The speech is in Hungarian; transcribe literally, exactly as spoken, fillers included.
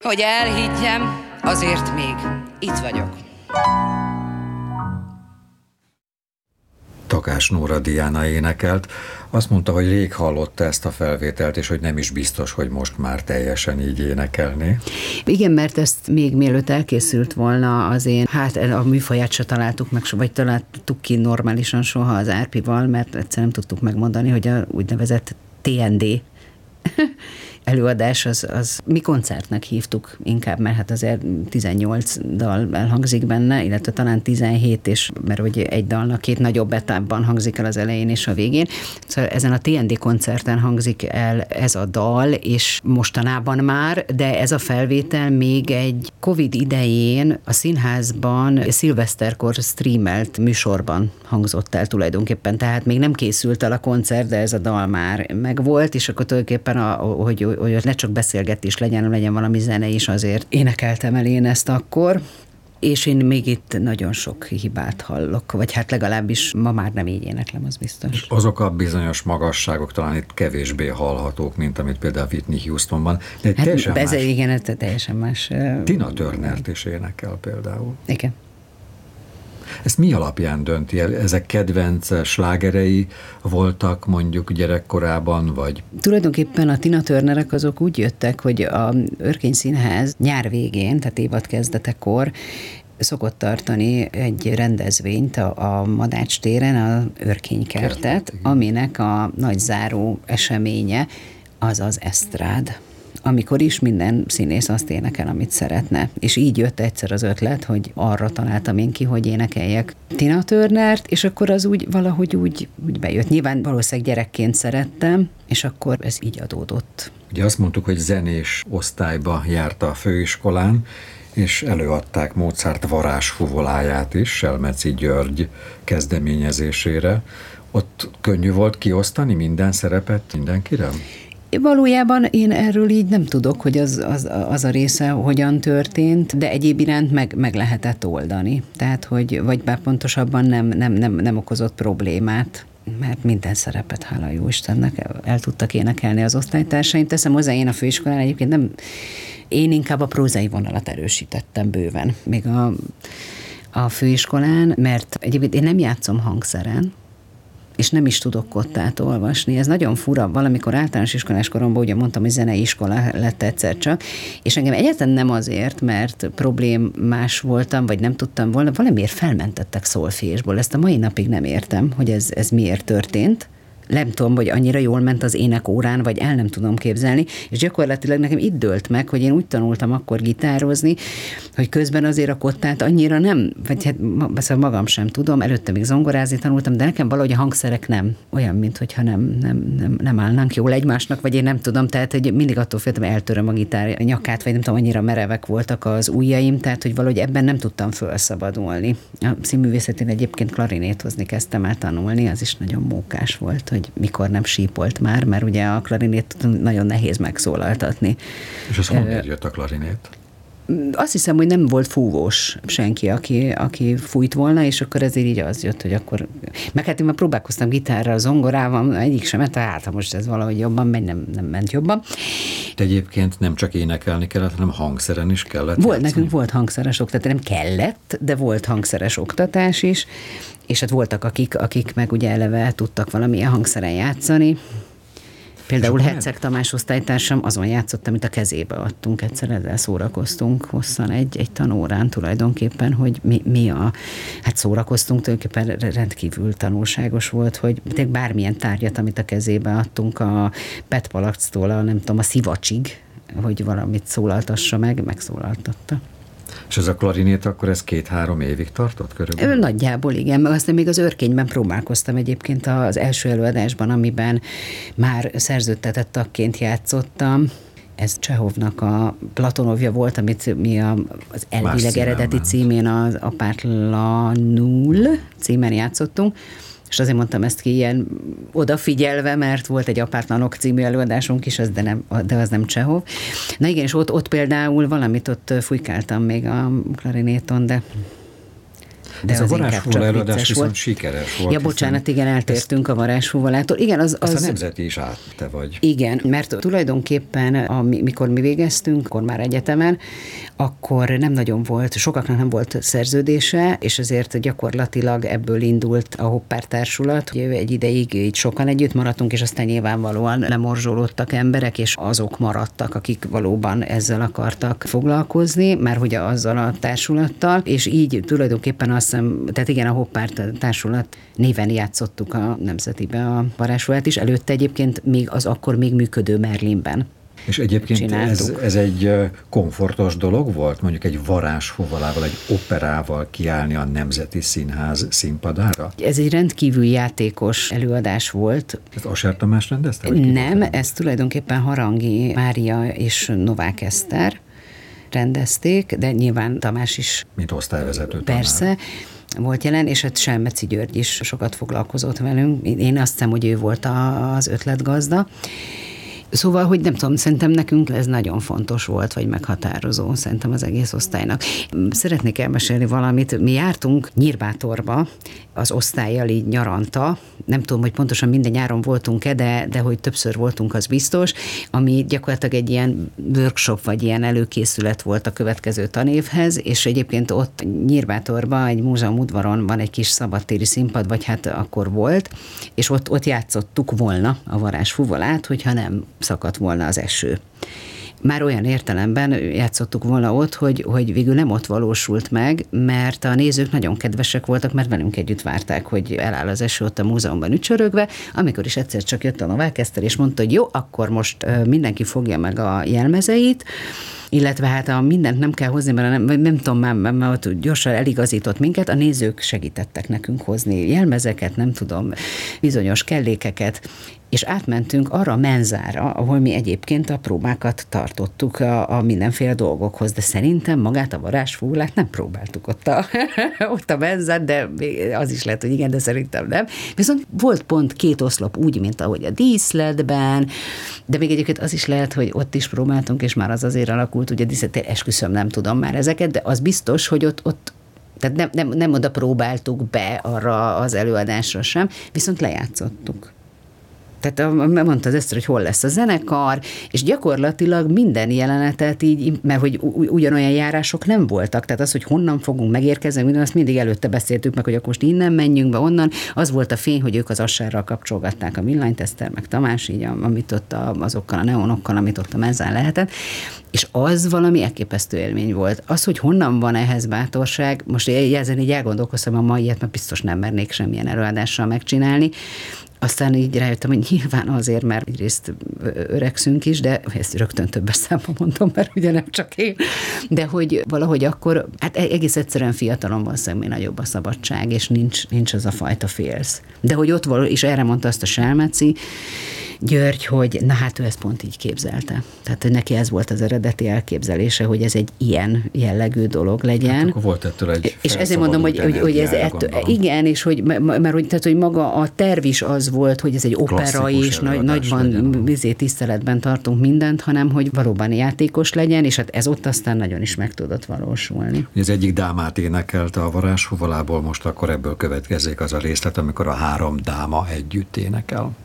Hogy elhiggyem, azért még itt vagyok. Takás Nóra Diana énekelt. Azt mondta, hogy rég hallotta ezt a felvételt, és hogy nem is biztos, hogy most már teljesen így énekelné. Igen, mert ezt még mielőtt elkészült volna az én, hát a műfaját se találtuk meg, vagy találtuk ki normálisan soha az Árpival, mert egyszerűen nem tudtuk megmondani, hogy a úgynevezett té en dé előadás, az, az mi koncertnek hívtuk inkább, mert hát azért tizennyolc dal elhangzik benne, illetve talán tizenhét, és mert hogy egy dalnak két nagyobb etapban hangzik el az elején és a végén. Szóval ezen a té en dé koncerten hangzik el ez a dal, és mostanában már, de ez a felvétel még egy Covid idején a színházban szilveszterkor streamelt műsorban hangzott el tulajdonképpen, tehát még nem készült el a koncert, de ez a dal már megvolt, és akkor tulajdonképpen, a, hogy hogy ne csak beszélgetés legyen, legyen valami zene is, azért énekeltem el én ezt akkor, és én még itt nagyon sok hibát hallok, vagy hát legalábbis ma már nem így éneklem, az biztos. És azok a bizonyos magasságok talán itt kevésbé hallhatók, mint amit például Whitney Houstonban. De hát teljesen ez más. Igen, ez teljesen más. Tina Turnert is énekel például. Igen. Ezt mi alapján dönti el? Ezek kedvenc slágerei voltak mondjuk gyerekkorában, vagy? Tulajdonképpen a Tina Turnerek azok úgy jöttek, hogy a Örkény Színház nyár végén, tehát évad kezdetekor szokott tartani egy rendezvényt a, a Madács téren, a Örkénykertet, Kertet, aminek a nagy záró eseménye az az esztrád, amikor is minden színész azt énekel, amit szeretne. És így jött egyszer az ötlet, hogy arra találtam én ki, hogy énekeljek Tina Turnert, és akkor az úgy valahogy úgy, úgy bejött. Nyilván valószínűleg gyerekként szerettem, és akkor ez így adódott. Ugye azt mondtuk, hogy zenés osztályba járt a főiskolán, és előadták Mozart varázsfuvoláját is, Selmeci György kezdeményezésére. Ott könnyű volt kiosztani minden szerepet mindenkire? Valójában én erről így nem tudok, hogy az, az, az a része hogyan történt, de egyéb iránt meg, meg lehetett oldani. Tehát, hogy, vagy bár pontosabban nem, nem, nem, nem okozott problémát, mert minden szerepet, hála jó Istennek, el, el tudtak énekelni az osztálytársaim. Teszem hozzá, én a főiskolán egyébként nem, én inkább a prózai vonalat erősítettem bőven, még a, a főiskolán, mert egyébként én nem játszom hangszeren, és nem is tudok kottát olvasni. Ez nagyon fura. Valamikor általános iskolás koromban ugye mondtam, hogy zenei iskola lett egyszer csak, és engem egyáltalán nem azért, mert problémás voltam, vagy nem tudtam volna, valamiért felmentettek szolfésból. Ezt a mai napig nem értem, hogy ez, ez miért történt. Nem tudom, hogy annyira jól ment az énekórán, vagy el nem tudom képzelni, és gyakorlatilag nekem itt dőlt meg, hogy én úgy tanultam akkor gitározni, hogy közben azért a kottát annyira nem, vagy hát szóval magam sem tudom, előtte még zongorázni tanultam, de nekem valahogy a hangszerek nem, olyan, mintha nem, nem, nem, nem állnánk jól egymásnak, vagy én nem tudom, tehát hogy mindig attól féltem, eltöröm a gitár nyakát, vagy nem tudom, annyira merevek voltak az ujjaim, tehát hogy valahogy ebben nem tudtam felszabadulni. A színművészetén egyébként klarinétozni kezdtem el tanulni, az is nagyon mókás volt, hogy mikor nem sípolt már, mert ugye a klarinét nagyon nehéz megszólaltatni. És az honnét jött a klarinét? Azt hiszem, hogy nem volt fúvós senki, aki, aki fújt volna, és akkor ezért így az jött, hogy akkor... Meg hát én már próbálkoztam gitárral, zongorával, egyik sem ment, hát most ez valahogy jobban megy, nem, nem ment jobban. De egyébként nem csak énekelni kellett, hanem hangszeren is kellett Volt, játszani. Nekünk volt hangszeres oktatás, nem kellett, de volt hangszeres oktatás is, és hát voltak, akik, akik meg ugye eleve tudtak valamilyen hangszeren játszani. Például Herceg Tamás osztálytársam azon játszott, amit a kezébe adtunk, egyszer ezzel szórakoztunk hosszan egy, egy tanórán tulajdonképpen, hogy mi, mi a, hát szórakoztunk, tulajdonképpen rendkívül tanulságos volt, hogy bármilyen tárgyat, amit a kezébe adtunk, a petpalactól, a nem tudom, a szivacsig, hogy valamit szólaltassa meg, megszólaltatta. És ez a klarinét akkor ez két-három évig tartott körülbelül? Nagyjából igen, meg aztán még az Örkényben próbálkoztam egyébként az első előadásban, amiben már szerződtetett tagként játszottam. Ez Csehovnak a Platonovja volt, amit mi a, az elvileg eredeti címén az Apátlanul címen játszottunk, és azért mondtam ezt ki ilyen odafigyelve, mert volt egy Apátlanok című előadásunk is, az de, nem, de az nem Csehov. Na igen, és ott, ott például valamit ott fújkáltam még a klarinéton, de... De ez az a varázsfuvola előadás viszont volt. sikeres volt. Ja, bocsánat, igen, eltértünk a varázsfuvolától. Igen, az, az... Azt a Nemzeti is át, te vagy. Igen, mert tulajdonképpen, amikor mi végeztünk, akkor már egyetemen, akkor nem nagyon volt, sokaknak nem volt szerződése, és ezért gyakorlatilag ebből indult a Hoppár Társulat. Egy ideig így sokan együtt maradtunk, és aztán nyilvánvalóan lemorzsolódtak emberek, és azok maradtak, akik valóban ezzel akartak foglalkozni, már hogy azzal a társulattal, és így tulajdonképpen azt hiszem, tehát igen, a Hoppár Társulat néven játszottuk a Nemzetibe a varázsfuvolát is, előtte egyébként még az akkor még működő Merlinben. És egyébként ez, ez egy komfortos dolog volt, mondjuk egy varázsfuvolával, egy operával kiállni a Nemzeti Színház színpadára? Ez egy rendkívül játékos előadás volt. Ezt Ascher Tamás rendezte? Nem, ez tulajdonképpen Harangi Mária és Novák Eszter rendezték, de nyilván Tamás is. Mint osztályvezető. Persze. Tanár. Volt jelen, és hát Selmeci György is sokat foglalkozott velünk. Én azt hiszem, hogy ő volt az ötletgazda. Szóval, hogy nem tudom, szerintem nekünk ez nagyon fontos volt, vagy meghatározó, szerintem az egész osztálynak. Szeretnék elmesélni valamit. Mi jártunk Nyírbátorba az osztállyal így nyaranta, nem tudom, hogy pontosan minden nyáron voltunk-e, de, de hogy többször voltunk, az biztos, ami gyakorlatilag egy ilyen workshop, vagy ilyen előkészület volt a következő tanévhez, és egyébként ott Nyírbátorban, egy múzeum udvaron van egy kis szabadtéri színpad, vagy hát akkor volt, és ott, ott játszottuk volna a varázsfuvolát, hogyha nem szakadt volna az eső. Már olyan értelemben játszottuk volna ott, hogy, hogy végül nem ott valósult meg, mert a nézők nagyon kedvesek voltak, mert velünk együtt várták, hogy eláll az eső ott a múzeumban ücsörögve, amikor is egyszer csak jött a Novák Eszter, és mondta, hogy jó, akkor most mindenki fogja meg a jelmezeit, illetve hát a mindent nem kell hozni, mert nem, nem tudom, már, már ott gyorsan eligazított minket, a nézők segítettek nekünk hozni jelmezeket, nem tudom, bizonyos kellékeket, és átmentünk arra a menzára, ahol mi egyébként a próbákat tartottuk a, a mindenféle dolgokhoz, de szerintem magát a varázsfugolát nem próbáltuk ott a, ott a menzán, de az is lehet, hogy igen, de szerintem nem. Viszont volt pont két oszlop úgy, mint ahogy a díszletben, de még egyébként az is lehet, hogy ott is próbáltunk, és már az azért alakult, ugye díszlet, esküszöm, nem tudom már ezeket, de az biztos, hogy ott, ott tehát nem, nem, nem oda próbáltuk be arra az előadásra sem, viszont lejátszottuk. Tehát mondta az Eszter, hogy hol lesz a zenekar, és gyakorlatilag minden jelenetet így, mert hogy ugyanolyan járások nem voltak, tehát az, hogy honnan fogunk megérkezni, minden, azt mindig előtte beszéltük meg, hogy akkor most innen menjünk be, onnan, az volt a fény, hogy ők az Ascherrel kapcsolgatták a villanyt, Eszter meg Tamás, így amit ott a, azokkal a neonokkal, amit ott a menzán lehetett, és az valami elképesztő élmény volt. Az, hogy honnan van ehhez bátorság, most ezen így elgondolkoztam, a mai ilyet, mert biztos nem mernék semmilyen előadással megcsinálni. Aztán így rájöttem, hogy nyilván azért, mert egyrészt öregszünk is, de ezt rögtön többes számban mondom, mert ugye nem csak én, de hogy valahogy akkor, hát egész egyszerűen fiatalon van szemben nagyobb a szabadság, és nincs, nincs az a fajta félsz. De hogy ott való, és erre mondta azt a Selmeci György, hogy na hát ő ezt pont így képzelte. Tehát, hogy neki ez volt az eredeti elképzelése, hogy ez egy ilyen jellegű dolog legyen. Hát akkor volt ettől egy és ezért mondom, hogy, hogy, hogy ez ettől, igen, és hogy, mert hogy, tehát, hogy maga a terv is az volt, hogy ez egy opera is, nagy, nagyban vizé tiszteletben tartunk mindent, hanem hogy valóban játékos legyen, és hát ez ott aztán nagyon is meg tudott valósulni. Az egyik dámát énekelte a varázsfuvolából, most akkor ebből következik az a részlet, amikor a három dáma együtt énekel.